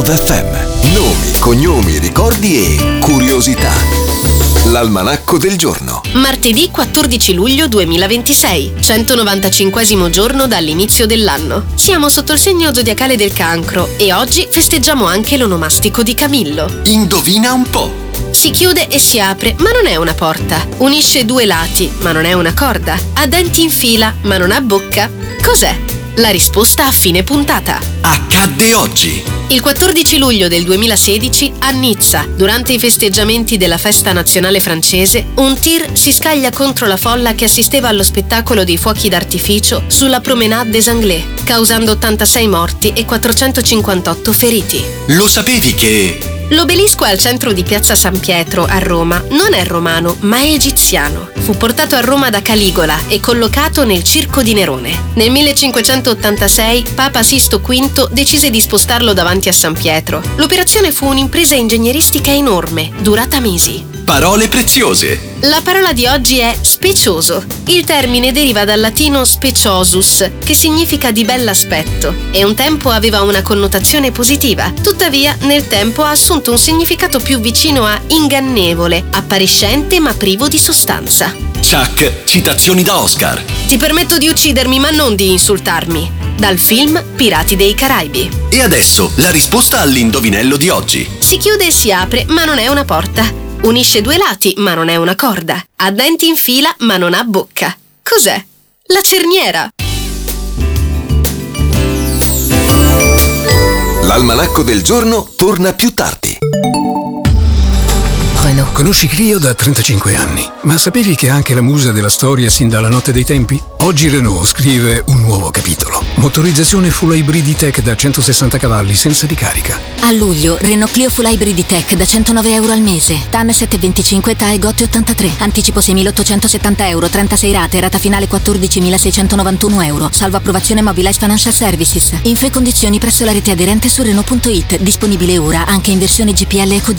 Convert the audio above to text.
FM. Nomi, cognomi, ricordi e curiosità. L'almanacco del giorno. Martedì 14 luglio 2026, 195esimo giorno dall'inizio dell'anno. Siamo sotto il segno zodiacale del Cancro e oggi festeggiamo anche l'onomastico di Camillo. Indovina un po'. Si chiude e si apre, ma non è una porta. Unisce due lati, ma non è una corda. Ha denti in fila, ma non ha bocca. Cos'è? La risposta a fine puntata. Accadde oggi. Il 14 luglio del 2016, a Nizza, durante i festeggiamenti della festa nazionale francese, un tir si scaglia contro la folla che assisteva allo spettacolo dei fuochi d'artificio sulla Promenade des Anglais, causando 86 morti e 458 feriti. Lo sapevi che... L'obelisco al centro di Piazza San Pietro, a Roma, non è romano, ma è egiziano. Fu portato a Roma da Caligola e collocato nel Circo di Nerone. Nel 1586, Papa Sisto V decise di spostarlo davanti a San Pietro. L'operazione fu un'impresa ingegneristica enorme, durata mesi. Parole preziose. La parola di oggi è specioso. Il termine deriva dal latino speciosus, che significa di bell'aspetto, e un tempo aveva una connotazione positiva. Tuttavia, nel tempo ha assunto un significato più vicino a ingannevole, appariscente ma privo di sostanza. Chuck, citazioni da Oscar. Ti permetto di uccidermi, ma non di insultarmi. Dal film Pirati dei Caraibi. E adesso la risposta all'indovinello di oggi. Si chiude e si apre, ma non è una porta. Unisce due lati, ma non è una corda. Ha denti in fila, ma non ha bocca. Cos'è? La cerniera. L'almanacco del giorno torna più tardi. Renault. Conosci Clio da 35 anni, ma sapevi che è anche la musa della storia sin dalla notte dei tempi? Oggi Renault scrive un nuovo capitolo. Motorizzazione full hybrid tech da 160 cavalli senza ricarica. A luglio, Renault Clio full hybrid tech da 109 euro al mese. TAN 725, TAE GOT 83. Anticipo 6.870 euro, 36 rate, rata finale 14.691 euro. Salvo approvazione Mobilize Financial Services. Info e condizioni presso la rete aderente su Renault.it. Disponibile ora anche in versione GPL EcoG.